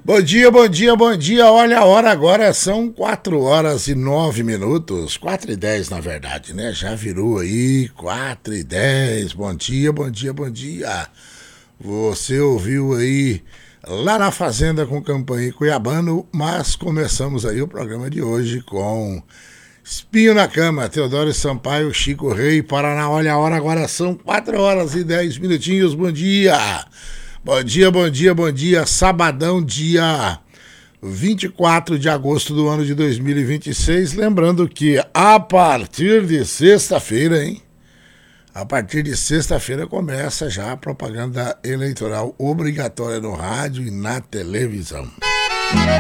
Bom dia, bom dia, bom dia. Olha a hora agora, são 4 horas e 9 minutos. 4 e 10 na verdade, né? Já virou aí, 4 e 10. Bom dia, bom dia, bom dia. Você ouviu aí Lá na Fazenda com Campanha e Cuiabano, mas começamos aí o programa de hoje com Espinho na Cama, Teodoro Sampaio, Chico Rei, Paraná. Olha a hora agora, são 4 horas e 10 minutinhos. Bom dia. Bom dia, bom dia, bom dia. Sabadão, dia 24 de agosto do ano de 2026. Lembrando que a partir de sexta-feira, hein? A partir de sexta-feira começa já a propaganda eleitoral obrigatória no rádio e na televisão.